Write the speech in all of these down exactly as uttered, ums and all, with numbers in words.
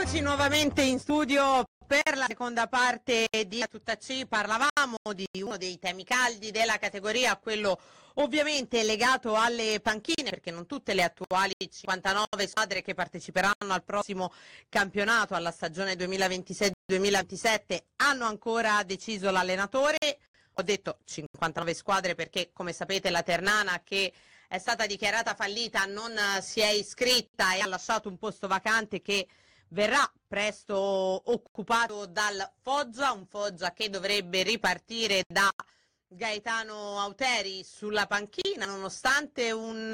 Eccoci nuovamente in studio per la seconda parte di A Tutta C. Parlavamo di uno dei temi caldi della categoria, quello ovviamente legato alle panchine, perché non tutte le attuali cinquantanove squadre che parteciperanno al prossimo campionato, alla stagione duemilaventisei duemilaventisette, hanno ancora deciso l'allenatore. Ho detto cinquantanove squadre perché, come sapete, la Ternana, che è stata dichiarata fallita, non si è iscritta e ha lasciato un posto vacante che verrà presto occupato dal Foggia, un Foggia che dovrebbe ripartire da Gaetano Auteri sulla panchina, nonostante un,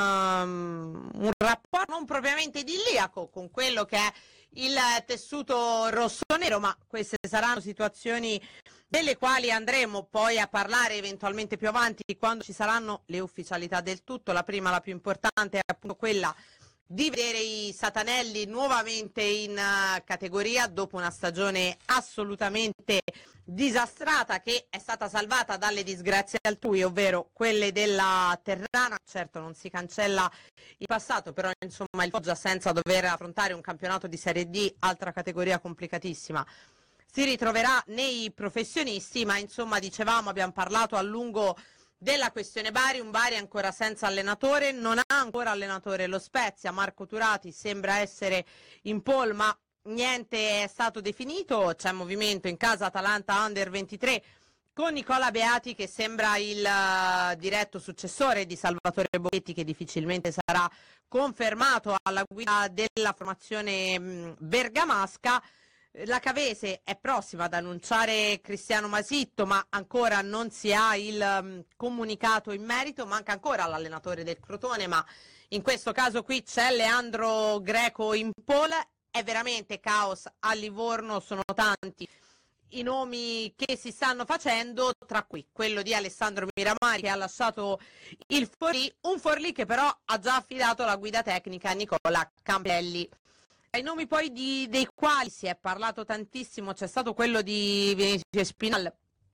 um, un rapporto non propriamente idilliaco con quello che è il tessuto rossonero, ma queste saranno situazioni delle quali andremo poi a parlare eventualmente più avanti, quando ci saranno le ufficialità del tutto. La prima, la più importante, è appunto quella di vedere i Satanelli nuovamente in uh, categoria dopo una stagione assolutamente disastrata, che è stata salvata dalle disgrazie altrui, ovvero quelle della Ternana. Certo, non si cancella il passato, però insomma il Foggia, senza dover affrontare un campionato di Serie D, altra categoria complicatissima, si ritroverà nei professionisti. Ma insomma, dicevamo, abbiamo parlato a lungo della questione Bari, un Bari ancora senza allenatore, non ha ancora allenatore lo Spezia. Marco Turati sembra essere in pole, ma niente è stato definito. C'è movimento in casa Atalanta Under ventitré con Nicola Beati, che sembra il uh, diretto successore di Salvatore Boetti, che difficilmente sarà confermato alla guida della formazione mh, bergamasca. La Cavese è prossima ad annunciare Cristiano Masitto, ma ancora non si ha il um, comunicato in merito. Manca ancora l'allenatore del Crotone, ma in questo caso qui c'è Leandro Greco in pole. È veramente caos a Livorno, sono tanti i nomi che si stanno facendo, tra cui quello di Alessandro Miramari, che ha lasciato il Forlì, un Forlì che però ha già affidato la guida tecnica a Nicola Campelli. Ai nomi poi di, dei quali si è parlato tantissimo c'è stato quello di Vinicius Spinal,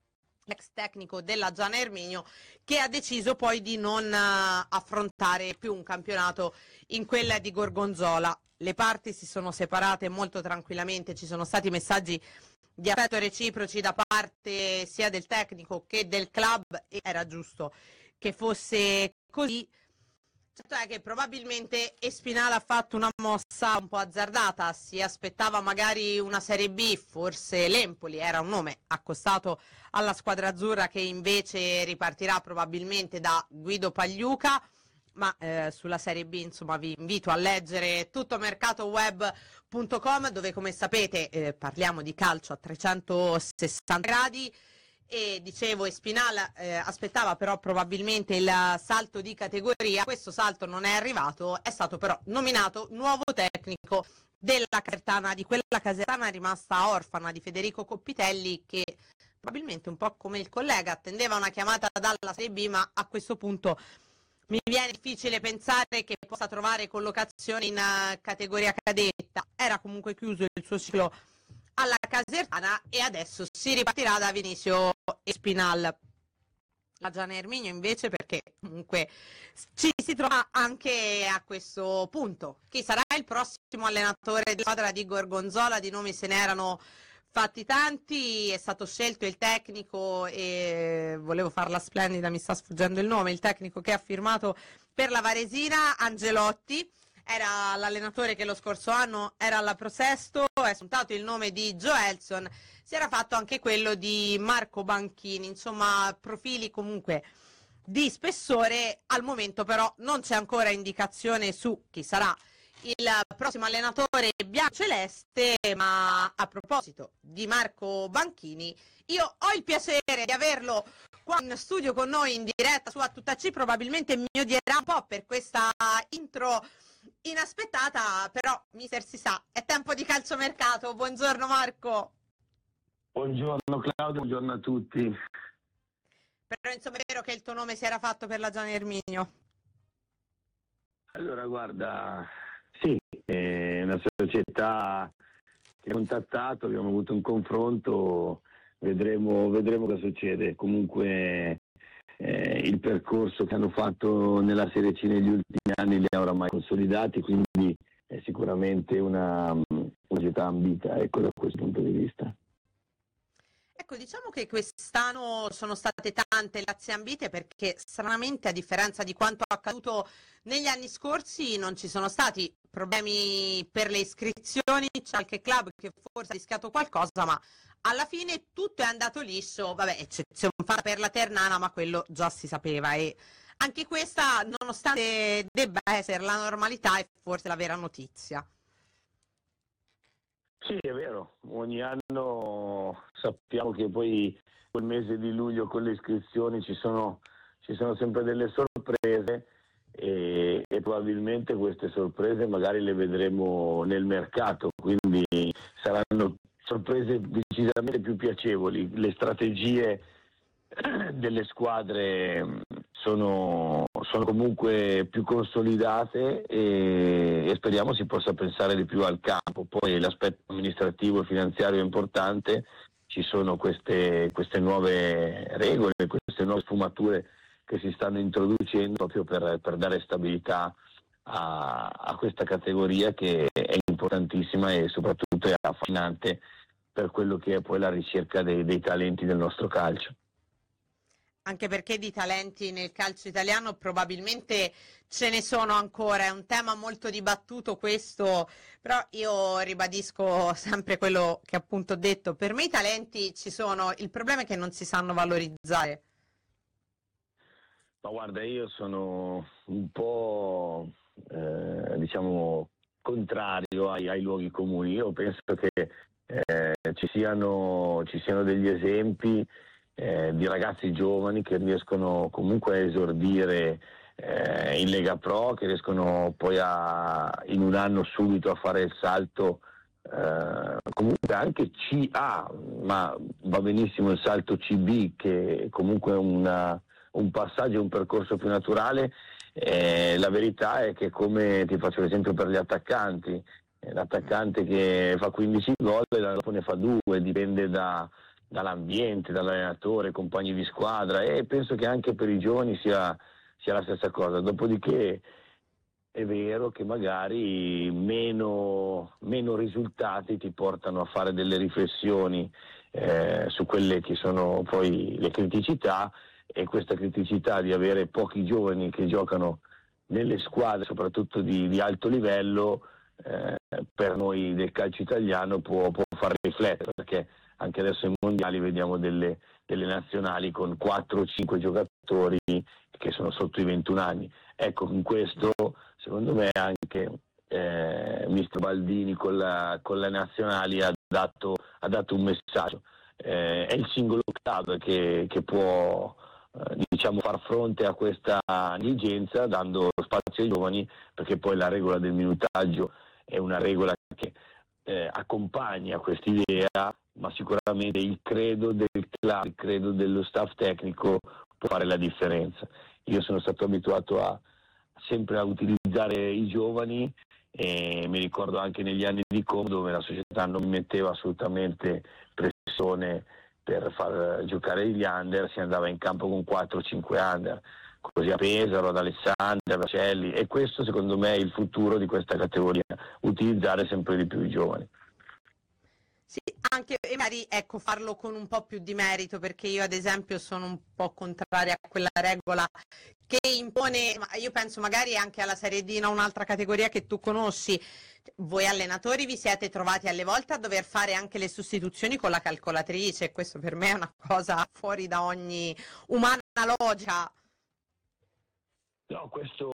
ex tecnico della Giana Erminio, che ha deciso poi di non uh, affrontare più un campionato in quella di Gorgonzola. Le parti si sono separate molto tranquillamente, ci sono stati messaggi di affetto reciproci da parte sia del tecnico che del club, e era giusto che fosse così. Certo è che probabilmente Espinal ha fatto una mossa un po' azzardata, si aspettava magari una Serie B, forse l'Empoli era un nome accostato alla squadra azzurra, che invece ripartirà probabilmente da Guido Pagliuca, ma eh, sulla Serie B insomma vi invito a leggere tutto mercato web punto com, dove, come sapete, eh, parliamo di calcio a trecentosessanta gradi. E dicevo, Espinal eh, aspettava però probabilmente il salto di categoria. Questo salto non è arrivato, è stato però nominato nuovo tecnico della Casertana, di quella Casertana rimasta orfana di Federico Coppitelli, che probabilmente, un po' come il collega, attendeva una chiamata dalla Serie B, ma a questo punto mi viene difficile pensare che possa trovare collocazione in uh, categoria cadetta. Era comunque chiuso il suo ciclo alla Casertana e adesso si ripartirà da Vinicio Espinal. La Giana Erminio invece, perché comunque ci si trova anche a questo punto. Chi sarà il prossimo allenatore della squadra di Gorgonzola? Di nomi se ne erano fatti tanti, è stato scelto il tecnico, e volevo farla splendida, mi sta sfuggendo il nome, il tecnico che ha firmato per la Varesina, Angelotti. Era l'allenatore che lo scorso anno era alla Prosesto, è spuntato il nome di Joelson, si era fatto anche quello di Marco Banchini, insomma profili comunque di spessore. Al momento però non c'è ancora indicazione su chi sarà il prossimo allenatore biancoceleste, ma a proposito di Marco Banchini, io ho il piacere di averlo qua in studio con noi in diretta su A Tutta C. Probabilmente mi odierà un po' per questa intro inaspettata, però mister si sa, è tempo di calciomercato. Buongiorno Marco. Buongiorno Claudio, buongiorno a tutti. Però insomma è vero che il tuo nome si era fatto per la Giana Erminio? Allora guarda, sì, è una società che ha contattato, abbiamo avuto un confronto, vedremo, vedremo cosa succede. Comunque eh, il percorso che hanno fatto nella Serie C negli ultimi anni li ha oramai consolidati, quindi è sicuramente una, una società ambita, ecco, da questo punto di vista. Ecco, diciamo che quest'anno sono state tante le razze ambite perché stranamente, a differenza di quanto accaduto negli anni scorsi, non ci sono stati problemi per le iscrizioni, c'è qualche club che forse ha rischiato qualcosa, ma alla fine tutto è andato liscio, vabbè, eccezione fatta per la Ternana, ma quello già si sapeva e anche questa, nonostante debba essere la normalità, è forse la vera notizia. Sì, è vero, ogni anno sappiamo che poi quel mese di luglio con le iscrizioni ci sono, ci sono sempre delle sorprese e, e probabilmente queste sorprese magari le vedremo nel mercato, quindi saranno sorprese decisamente più piacevoli. Le strategie delle squadre sono, sono comunque più consolidate e, e speriamo si possa pensare di più al campo. Poi l'aspetto amministrativo e finanziario è importante, ci sono queste, queste nuove regole, queste nuove sfumature che si stanno introducendo proprio per, per dare stabilità a, a questa categoria che è importantissima e soprattutto è affascinante per quello che è poi la ricerca dei, dei talenti del nostro calcio. Anche perché di talenti nel calcio italiano probabilmente ce ne sono ancora, è un tema molto dibattuto questo, però io ribadisco sempre quello che appunto ho detto, per me i talenti ci sono, il problema è che non si sanno valorizzare. Ma guarda, io sono un po' eh, diciamo contrario ai, ai luoghi comuni, io penso che eh, ci siano, ci siano degli esempi Eh, di ragazzi giovani che riescono comunque a esordire eh, in Lega Pro, che riescono poi a, in un anno subito a fare il salto eh, comunque anche C A, ma va benissimo il salto C B, che comunque è una, un passaggio, un percorso più naturale. Eh, la verità è che, come ti faccio l'esempio per gli attaccanti, eh, l'attaccante che fa quindici gol e dopo ne fa due, dipende da dall'ambiente, dall'allenatore, compagni di squadra, e penso che anche per i giovani sia, sia la stessa cosa. Dopodiché è vero che magari meno, meno risultati ti portano a fare delle riflessioni eh, su quelle che sono poi le criticità, e questa criticità di avere pochi giovani che giocano nelle squadre soprattutto di, di alto livello eh, per noi del calcio italiano può, può far riflettere, perché anche adesso ai mondiali vediamo delle, delle nazionali con quattro o cinque giocatori che sono sotto i ventuno anni. Ecco, in questo secondo me anche eh, mister Baldini con la, con le nazionali ha dato, ha dato un messaggio. Eh, è il singolo club che, che può eh, diciamo far fronte a questa negligenza dando spazio ai giovani, perché poi la regola del minutaggio è una regola che eh, accompagna quest'idea, ma sicuramente il credo del club, il credo dello staff tecnico può fare la differenza. Io sono stato abituato a sempre a utilizzare i giovani e mi ricordo anche negli anni di Como, dove la società non mi metteva assolutamente pressione per far giocare gli under, si andava in campo con quattro cinque under, così a Pesaro, ad Alessandria, a Celli, e questo secondo me è il futuro di questa categoria, utilizzare sempre di più i giovani. Sì, anche e magari ecco farlo con un po' più di merito, perché io ad esempio sono un po' contraria a quella regola che impone, ma io penso magari anche alla Serie D, no? Un'altra categoria che tu conosci. Voi allenatori vi siete trovati alle volte a dover fare anche le sostituzioni con la calcolatrice, questo per me è una cosa fuori da ogni umana logica. No, questo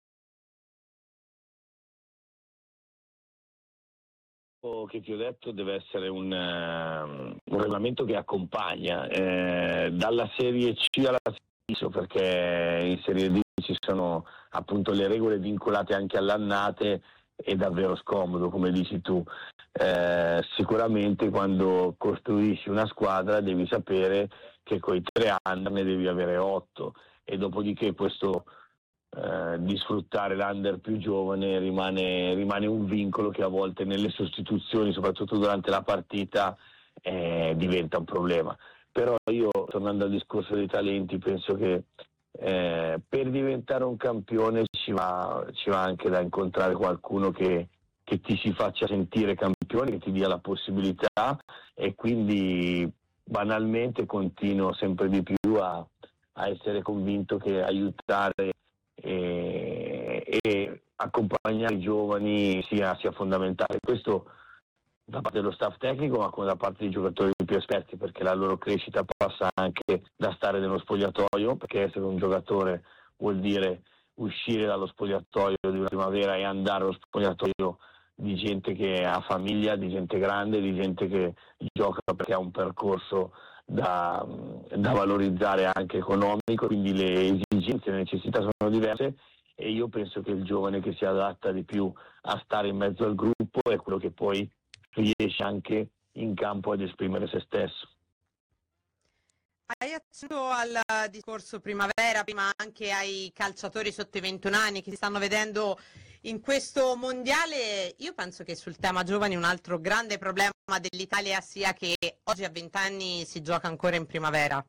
che ti ho detto deve essere un, uh, un regolamento che accompagna eh, dalla Serie C alla Serie D, perché in Serie D ci sono appunto le regole vincolate anche all'annate, è davvero scomodo, come dici tu. Eh, sicuramente quando costruisci una squadra devi sapere che coi tre under ne devi avere otto, e dopodiché questo Uh, di sfruttare l'under più giovane rimane, rimane un vincolo che a volte nelle sostituzioni, soprattutto durante la partita, eh, diventa un problema. Però io, tornando al discorso dei talenti, penso che eh, per diventare un campione ci va, ci va anche da incontrare qualcuno che, che ti si faccia sentire campione situazione che ti dia la possibilità, e quindi banalmente continuo sempre di più a, a essere convinto che aiutare e, e accompagnare i giovani sia, sia fondamentale. Questo da parte dello staff tecnico, ma come da parte dei giocatori più esperti, perché la loro crescita passa anche da stare nello spogliatoio, perché essere un giocatore vuol dire uscire dallo spogliatoio di una primavera e andare allo spogliatoio di gente che ha famiglia, di gente grande, di gente che gioca perché ha un percorso da, da valorizzare anche economico, quindi le esigenze e le necessità sono diverse, e io penso che il giovane che si adatta di più a stare in mezzo al gruppo è quello che poi riesce anche in campo ad esprimere se stesso. Hai accennato al discorso primavera, prima anche ai calciatori sotto i ventuno anni che si stanno vedendo in questo mondiale. Io penso che sul tema giovani un altro grande problema dell'Italia sia che oggi a venti anni si gioca ancora in primavera.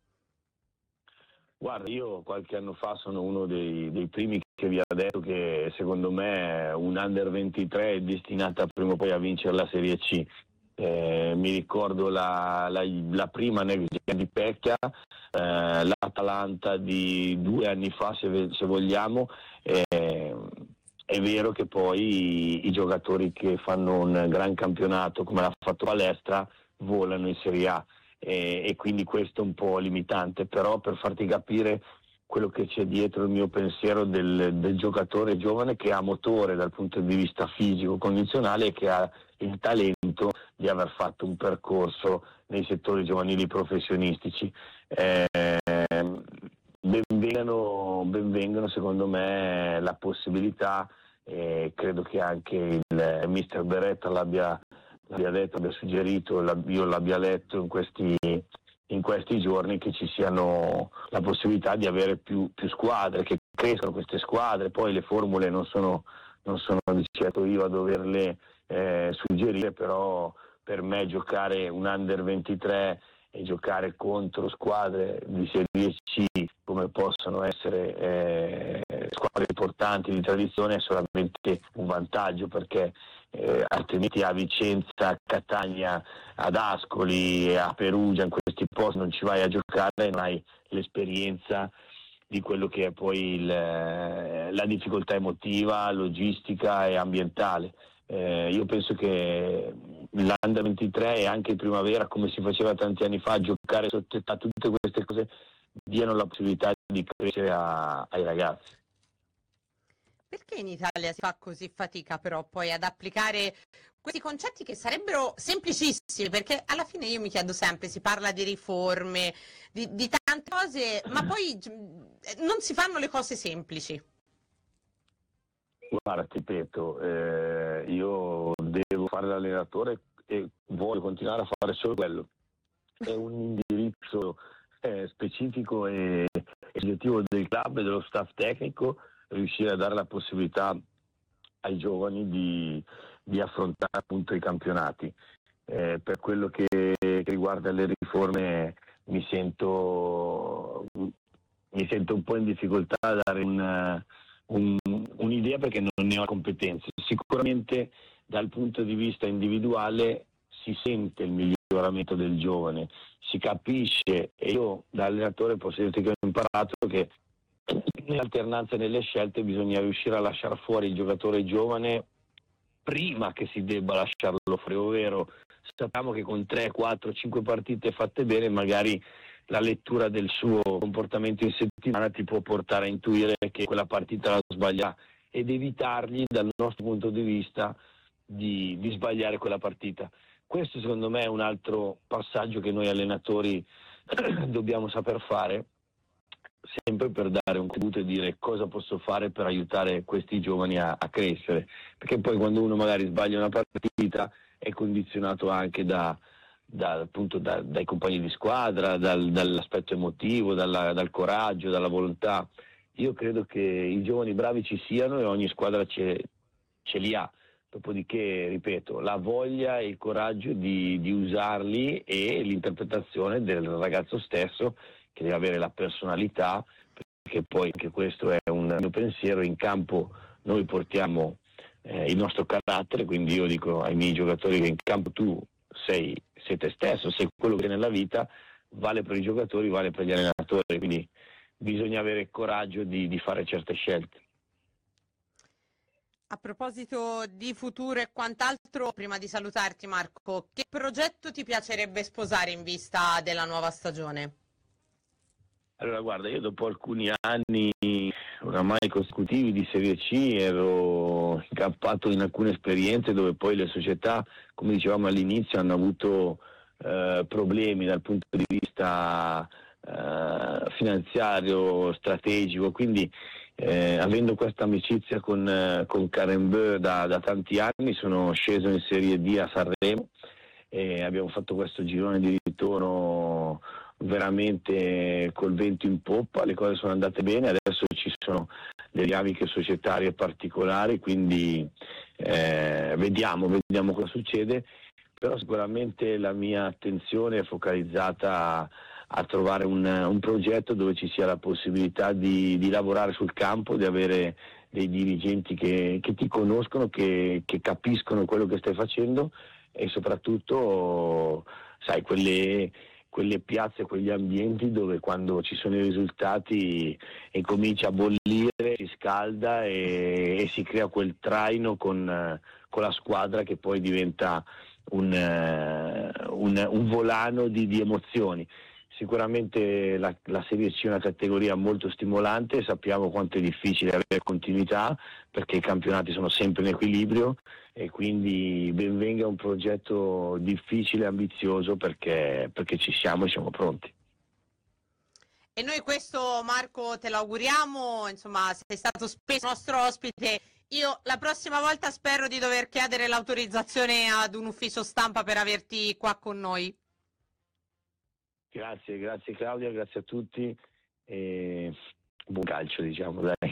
Guarda, io qualche anno fa sono uno dei, dei primi che vi ha detto che secondo me un under ventitré è destinata prima o poi a vincere la Serie C. Eh, mi ricordo la, la, la prima next gen di Pecchia, eh, l'Atalanta di due anni fa se, se vogliamo. Eh, è vero che poi i, i giocatori che fanno un gran campionato come l'ha fatto Palestra volano in Serie A. E, e quindi questo è un po' limitante, però per farti capire quello che c'è dietro il mio pensiero del, del giocatore giovane che ha motore dal punto di vista fisico, condizionale, e che ha il talento di aver fatto un percorso nei settori giovanili professionistici. Eh, benvengano, benvengano secondo me la possibilità, e credo che anche il mister Beretta l'abbia l'abbia detto, abbia suggerito, io l'abbia letto in questi, in questi giorni, che ci siano la possibilità di avere più, più squadre, che crescano queste squadre. Poi le formule non sono, non sono di certo io a doverle eh, suggerire, però per me giocare un under ventitré e giocare contro squadre di Serie C come possono essere eh, squadre importanti di tradizione è solamente un vantaggio, perché eh, altrimenti a Vicenza, a Catania, ad Ascoli, a Perugia, in questi posti non ci vai a giocare e non hai l'esperienza di quello che è poi il, la difficoltà emotiva, logistica e ambientale. Eh, io penso che l'Under ventitré e anche il Primavera, come si faceva tanti anni fa, giocare sotto età, tutte queste cose diano la possibilità di crescere a, ai ragazzi. Perché in Italia si fa così fatica però poi ad applicare questi concetti che sarebbero semplicissimi? Perché alla fine io mi chiedo sempre, si parla di riforme, di, di tante cose, ma poi non si fanno le cose semplici. Guarda, ti ripeto, eh, io devo fare l'allenatore e voglio continuare a fare solo quello. È un indirizzo eh, specifico e oggettivo del club e dello staff tecnico, riuscire a dare la possibilità ai giovani di, di affrontare appunto i campionati. Eh, per quello che, che riguarda le riforme mi sento, mi sento un po' in difficoltà a dare un... Un, un'idea, perché non ne ho competenze. Sicuramente dal punto di vista individuale si sente il miglioramento del giovane, si capisce, e io da allenatore posso dirti che ho imparato che nell'alternanza e nelle scelte bisogna riuscire a lasciare fuori il giocatore giovane prima che si debba lasciarlo fuori, ovvero sappiamo che con tre, quattro, cinque partite fatte bene magari la lettura del suo comportamento in settimana ti può portare a intuire che quella partita la sbaglia, ed evitargli dal nostro punto di vista di, di sbagliare quella partita. Questo secondo me è un altro passaggio che noi allenatori dobbiamo saper fare, sempre per dare un contributo e dire cosa posso fare per aiutare questi giovani a, a crescere, perché poi quando uno magari sbaglia una partita è condizionato anche da Da, appunto da, dai compagni di squadra, dal, dall'aspetto emotivo, dalla, dal coraggio, dalla volontà. Io credo che i giovani bravi ci siano e ogni squadra ce, ce li ha. Dopodiché, ripeto, la voglia e il coraggio di, di usarli e l'interpretazione del ragazzo stesso, che deve avere la personalità, perché poi anche questo è un mio pensiero. In campo noi portiamo eh, il nostro carattere, quindi io dico ai miei giocatori che in campo tu sei, sei te stesso, sei quello che è nella vita, vale per i giocatori, vale per gli allenatori, quindi bisogna avere il coraggio di, di fare certe scelte. A proposito di futuro e quant'altro, prima di salutarti Marco, che progetto ti piacerebbe sposare in vista della nuova stagione? Allora guarda, io dopo alcuni anni oramai consecutivi di Serie C ero incappato in alcune esperienze dove poi le società, come dicevamo all'inizio, hanno avuto eh, problemi dal punto di vista eh, finanziario, strategico, quindi Eh, avendo questa amicizia con, eh, con Karen Bö da, da tanti anni, sono sceso in Serie D a Sanremo e abbiamo fatto questo girone di ritorno veramente col vento in poppa, le cose sono andate bene, adesso ci sono delle dinamiche societarie particolari, quindi eh, vediamo, vediamo cosa succede, però sicuramente la mia attenzione è focalizzata a a trovare un, un progetto dove ci sia la possibilità di, di lavorare sul campo, di avere dei dirigenti che, che ti conoscono, che, che capiscono quello che stai facendo e soprattutto, sai, quelle, quelle piazze, quegli ambienti dove quando ci sono i risultati e comincia a bollire, si scalda e, e si crea quel traino con, con la squadra che poi diventa un, un, un volano di, di emozioni. Sicuramente la, la Serie C è una categoria molto stimolante, sappiamo quanto è difficile avere continuità perché i campionati sono sempre in equilibrio e quindi ben venga un progetto difficile e ambizioso perché, perché ci siamo e siamo pronti. E noi questo Marco te lo auguriamo, insomma sei stato spesso nostro ospite. Io la prossima volta spero di dover chiedere l'autorizzazione ad un ufficio stampa per averti qua con noi. Grazie, grazie Claudia, grazie a tutti e buon calcio, diciamo, dai.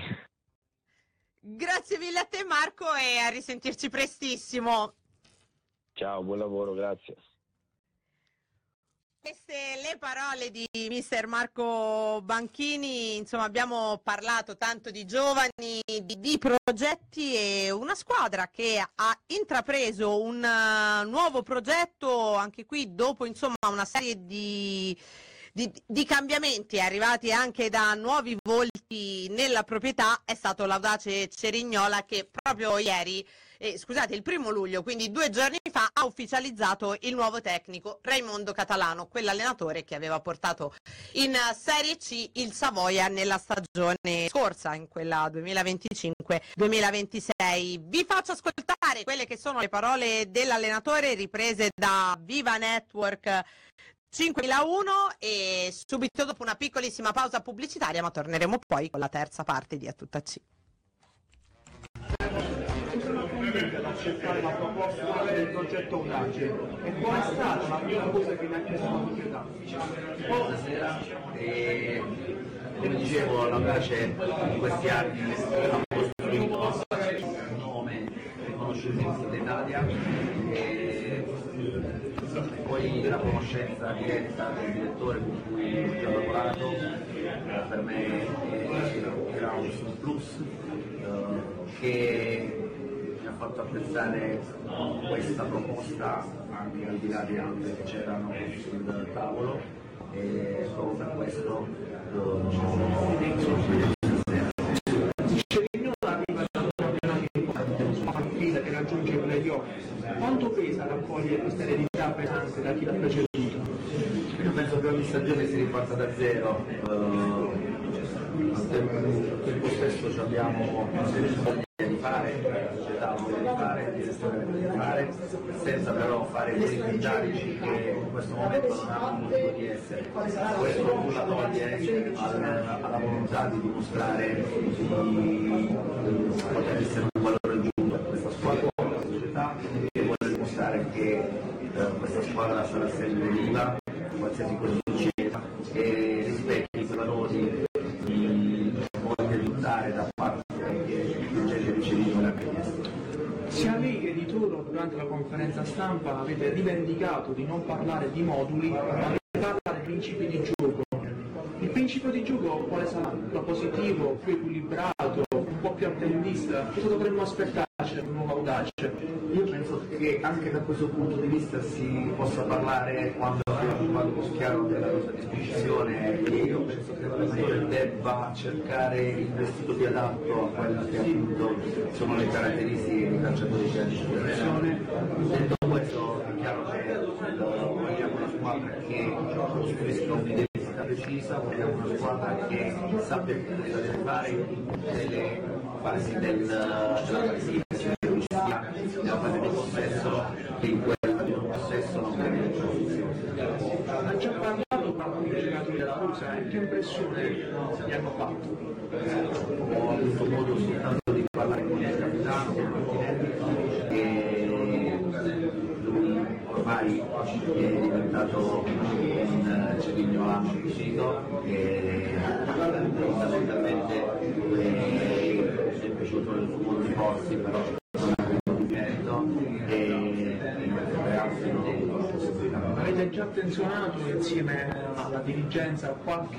Grazie mille a te Marco e a risentirci prestissimo. Ciao, buon lavoro, grazie. Queste le parole di mister Marco Banchini, insomma abbiamo parlato tanto di giovani, di, di progetti e una squadra che ha intrapreso un uh, nuovo progetto anche qui dopo insomma una serie di, di, di cambiamenti arrivati anche da nuovi volti nella proprietà. È stato l'audace Cerignola che proprio ieri Eh, scusate, il primo luglio, quindi due giorni fa, ha ufficializzato il nuovo tecnico Raimondo Catalano, quell'allenatore che aveva portato in Serie C il Savoia nella stagione scorsa, in quella duemilaventicinque duemilaventisei. Vi faccio ascoltare quelle che sono le parole dell'allenatore riprese da Viva Network cinquemilauno e subito dopo una piccolissima pausa pubblicitaria, ma torneremo poi con la terza parte di A Tutta C. Ad accettare la proposta del progetto Audace e qual è stata la prima cosa che mi ha chiesto la proprietà? Buonasera, e, come dicevo l'Audace in questi anni ha costruito un nome riconosciuto in tutta Italia e poi la conoscenza diretta del direttore con cui ho lavorato per me era un surplus eh, che mi ha fatto apprezzare questa proposta anche al di là di altre che c'erano sul tavolo e solo per questo Cerignola arriva da un campionato importante, una partita che raggiunge i playoff. Quanto pesa raccogliere questa eredità pesante da chi l'ha preceduto? Io penso che ogni stagione si riparta da zero, uh, al tempo stesso abbiamo voglia di fare, la società ha voglia di fare, il gestore ha voglia di fare, senza però fare quei pindarici che in questo momento non hanno motivo di essere. Questo nulla toglie alla, alla volontà di dimostrare di poter essere un valore aggiunto a questa squadra, a questa società, e vuole dimostrare che eh, questa squadra sarà sempre viva, qualsiasi cosa succeda, e rispecchi quei valori di voglia di lottare da parte del genere Cerignola che Sia lei che di Turo durante la conferenza stampa avete rivendicato di non parlare di moduli, ma di parlare di principi di gioco. Il principio di gioco quale sarà? Propositivo, più equilibrato, un po' più attendista? Cosa dovremmo aspettarci audace, nuova audace. Io penso che anche da questo punto di vista si possa parlare quando abbiamo fatto chiaro della nostra disposizione, e io penso che l'allenatore debba cercare il vestito più adatto a quelle che appunto sono le caratteristiche dei calciatori che ha a disposizione. Detto questo, è chiaro che vogliamo una squadra che costruisca un'identità precisa, vogliamo una squadra che sappia cosa deve fare in tutte le fasi del, della partita, sia nella fase di possesso che in quella di non possesso, non che nelle posizioni. Ha già parlato con alcuni giocatori della Rusa, e che impressione gli hanno fatto? Ho avuto modo soltanto di parlare con il capitano, con Martinelli, e lui ormai è diventato un cerignolano acquisito e fondamentalmente è piaciuto il suo modo di porsi, però non ha avuto di merito e ragazzi non. Avete già attenzionato insieme alla dirigenza qualche